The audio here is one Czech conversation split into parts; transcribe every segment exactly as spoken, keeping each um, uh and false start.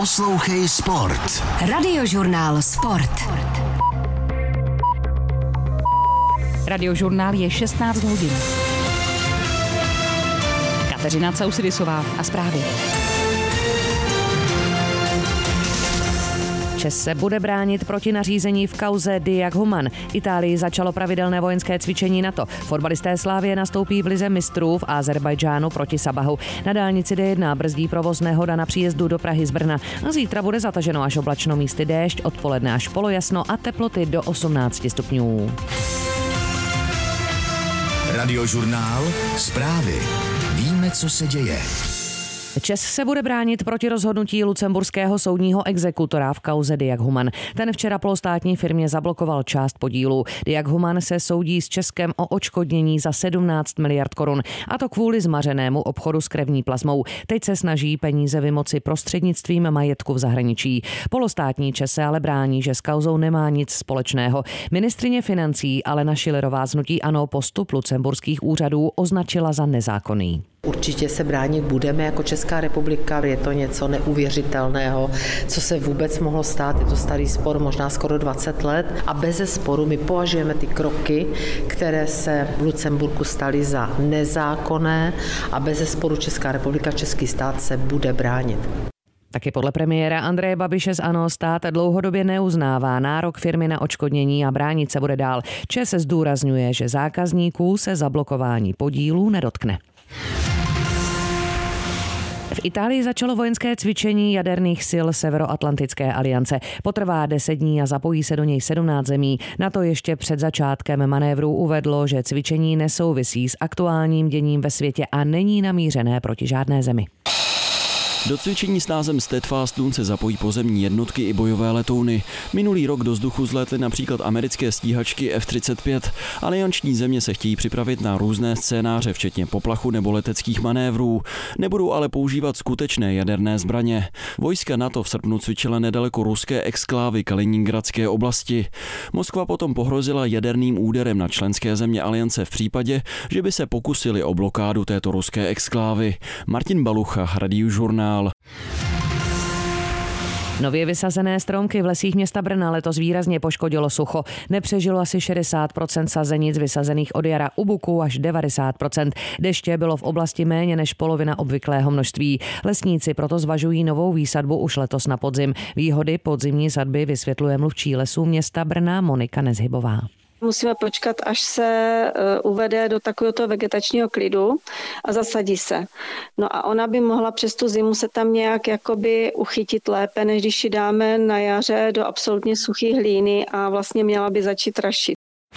Poslouchej Sport. Radiožurnál Sport. Radiožurnál je šestnáct hodin. Kateřina Causidisová a zprávy. Čes se bude bránit proti nařízení v kauze Diag Human. Itálii začalo pravidelné vojenské cvičení NATO. Fotbalisté Slavie nastoupí v lize mistrů v Azerbajdžánu proti Sabahu. Na dálnici D jedna brzdí provoz nehoda na příjezdu do Prahy z Brna. A zítra bude zataženo až oblačno, místy déšť, odpoledne až polojasno a teploty do osmnáct stupňů. Radiožurnál Zprávy. Víme, co se děje. Čes se bude bránit proti rozhodnutí lucemburského soudního exekutora v kauze Diag Human. Ten včera polostátní firmě zablokoval část podílu. Diag Human se soudí s Českem o odškodnění za sedmnáct miliard korun. A to kvůli zmařenému obchodu s krevní plazmou. Teď se snaží peníze vymoci prostřednictvím majetku v zahraničí. Polostátní Čes se ale brání, že s kauzou nemá nic společného. Ministryně financí Alena Schillerová z hnutí ANO postup lucemburských úřadů označila za nezákonný. Určitě se bránit budeme jako Česká republika, je to něco neuvěřitelného, co se vůbec mohlo stát, je to starý spor, možná skoro dvacet let a beze sporu my považujeme ty kroky, které se v Lucemburku staly za nezákonné a beze sporu Česká republika, český stát se bude bránit. Taky podle premiéra Andreje Babiše z ANO stát dlouhodobě neuznává nárok firmy na odškodnění a bránit se bude dál. ČEZ zdůrazňuje, že zákazníků se zablokování podílů nedotkne. V Itálii začalo vojenské cvičení jaderných sil Severoatlantické aliance. Potrvá deset dní a zapojí se do něj sedmnáct zemí. Na to ještě před začátkem manévrů uvedlo, že cvičení nesouvisí s aktuálním děním ve světě a není namířené proti žádné zemi. Do cvičení s názvem Steadfast Dawn se zapojí pozemní jednotky i bojové letouny. Minulý rok do vzduchu vzlétly například americké stíhačky F třicet pět. Alianční země se chtějí připravit na různé scénáře, včetně poplachu nebo leteckých manévrů. Nebudou ale používat skutečné jaderné zbraně. Vojska NATO v srpnu cvičila nedaleko ruské exklávy Kaliningradské oblasti. Moskva potom pohrozila jaderným úderem na členské země aliance v případě, že by se pokusili o blokádu této ruské exklávy. Martin Balucha, Radiožurnál. Nově vysazené stromky v lesích města Brna letos výrazně poškodilo sucho. Nepřežilo asi šedesát procent sazenic vysazených od jara, u buků až devadesát procent. Deště bylo v oblasti méně než polovina obvyklého množství. Lesníci proto zvažují novou výsadbu už letos na podzim. Výhody podzimní sadby vysvětluje mluvčí lesů města Brna Monika Nezhybová. Musíme počkat, až se uvede do takovéhoto vegetačního klidu a zasadí se. No a ona by mohla přes tu zimu se tam nějak jakoby uchytit lépe, než když ji dáme na jaře do absolutně suché hlíny a vlastně měla by začít rašit.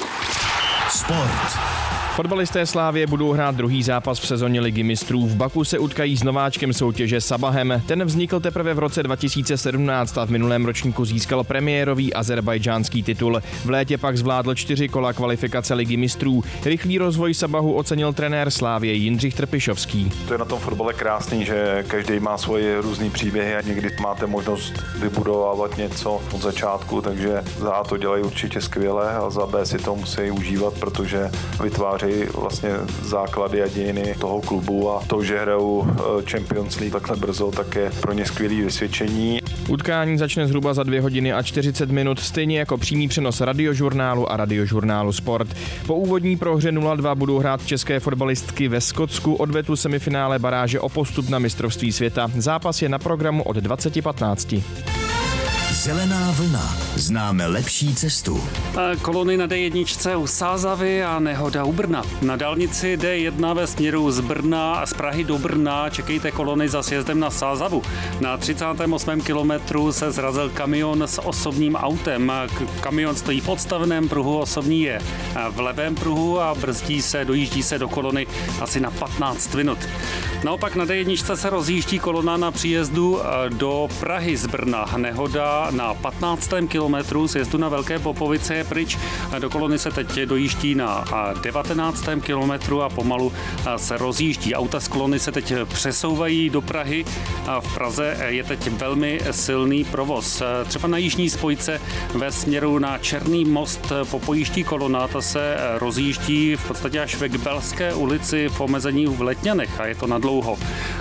Sport. Fotbalisté Slavie budou hrát druhý zápas v sezóně Ligy mistrů. V Baku se utkají s nováčkem soutěže Sabahem. Ten vznikl teprve v roce dva tisíce sedmnáct a v minulém ročníku získal premiérový azerbajdžánský titul. V létě pak zvládl čtyři kola kvalifikace Ligy mistrů. Rychlý rozvoj Sabahu ocenil trenér Slavie Jindřich Trpišovský. To je na tom fotbale krásný, že každý má svoje různý příběhy a někdy máte možnost vybudovávat něco od začátku, takže za A to dělají určitě skvěle a za B si to musí užívat, protože vytváří vlastně základy a dějiny toho klubu a to, že hrajou Champions League takhle brzo, tak je pro ně skvělý vysvědčení. Utkání začne zhruba za dvě hodiny a čtyřicet minut, stejně jako přímý přenos Radiožurnálu a Radiožurnálu Sport. Po úvodní prohře nula dva budou hrát české fotbalistky ve Skotsku, odvetu semifinále baráže o postup na mistrovství světa. Zápas je na programu od dvacet patnáct. Zelená vlna. Známe lepší cestu. Kolony na D jedna u Sázavy a nehoda u Brna. Na dálnici D jedna ve směru z Brna a z Prahy do Brna čekejte kolony za sjezdem na Sázavu. Na třicátém osmém kilometru se zrazil kamion s osobním autem. Kamion stojí v odstaveném pruhu, osobní je v levém pruhu a brzdí se, dojíždí se do kolony asi na patnáct minut. Naopak na D jedna se rozjíždí kolona na příjezdu do Prahy z Brna. Nehoda na patnáctém kilometru sjezdu na Velké Popovice je pryč. Do kolony se teď dojíždí na devatenáctém kilometru a pomalu se rozjíždí. Auta z kolony se teď přesouvají do Prahy. V Praze je teď velmi silný provoz. Třeba na jižní spojce ve směru na Černý most popojíždí kolona. Ta se rozjíždí v podstatě až ve Kbelské ulici v omezení v Letňanech a je to nadlouho.